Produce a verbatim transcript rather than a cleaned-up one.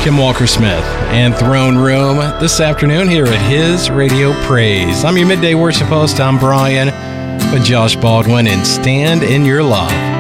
Kim Walker-Smith and Throne Room this afternoon here at His Radio Praise. I'm your midday worship host, I'm Brian, with Josh Baldwin, and Stand in Your Love.